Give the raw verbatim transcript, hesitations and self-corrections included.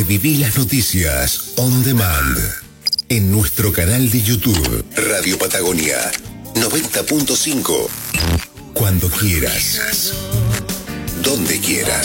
Reviví las noticias on demand en nuestro canal de YouTube Radio Patagonia noventa punto cinco. Cuando quieras, donde quieras.